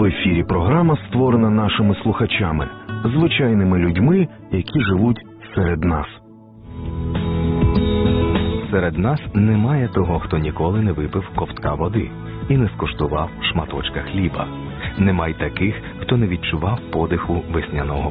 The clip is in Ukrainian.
В ефірі програма створена нашими слухачами, звичайними людьми, які живуть серед нас. Серед нас немає того, хто ніколи не випив ковтка води і не скуштував шматочка хліба. Немає таких, хто не відчував подиху весняного